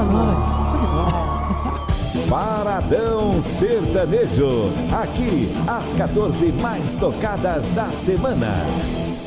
demais. Isso é demais. Paradão Sertanejo. Aqui, as 14 mais tocadas da semana.